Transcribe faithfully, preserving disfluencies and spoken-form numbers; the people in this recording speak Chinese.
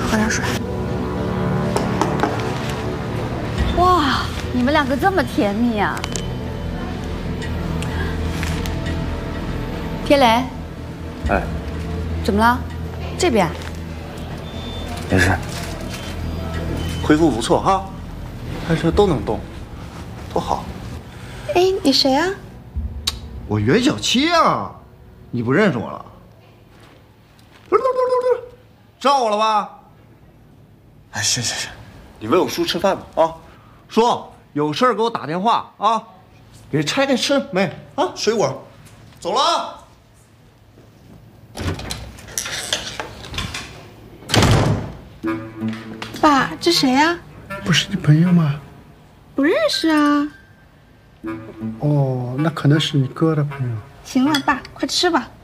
喝点水。哇，你们两个这么甜蜜啊！天雷， 哎， 怎么了？这边？ 没事，恢复不错哈，开车都能动，多好。 哎，你谁啊？ 我袁小七啊，你不认识我了？知道我了吧？哎，行行行，你喂我叔吃饭吧啊！叔，有事儿给我打电话啊，给拆开吃没啊？水果，走了啊！ 爸，这谁呀？ 不是你朋友吗？ 不认识啊。 哦，那可能是你哥的朋友。 行了，爸，快吃吧。